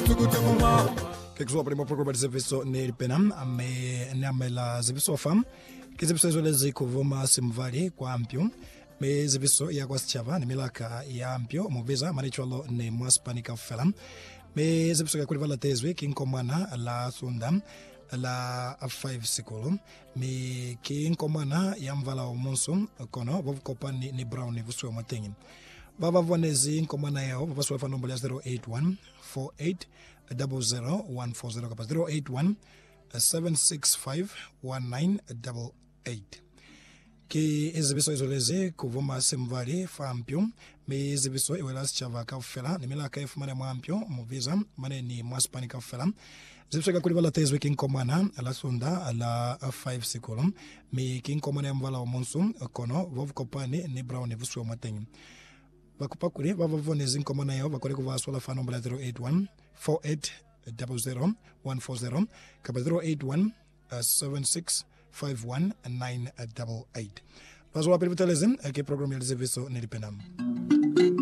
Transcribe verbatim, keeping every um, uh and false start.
che cosa prima programma di servizio nel penam a me ne amela servizio fam che servizio lezi kuvoma simvari kwa ampio me servizio ya kwa sichava ni milaka ya ampio muveza manichwalo ne mwaspanika felam me servizio ya kulivala tezwe kinkomana la sundam la five sikolo me kinkomana yamvala omonso kono vovukopani ni brown ni vusu matengi baba vonezi inkomana yao baba swafa nombole zero eight one four eight zero zero one four zero kapa zero eight one seven six five one nine eight eight ki ezibiso izoleze kuvuma semvari fampyo me ezibiso iwela sichava kafela nimela ka efumane mwampyo muviza mane ni mwaspani kafela ezibiso ka kulivala tezwe kinkomana ala sonda ala five sikolom me kinkomana mvala omonso kono vovukopani ni brown vusu matengi bakupakuri bavavonezi inkomana yao bakore kuvaswala fa nombole zero eight one four eight zero zero one four zero kapa zero eight one seven six five one nine eight eight. Paswala pili telezin ke program ya servicio nilipenam.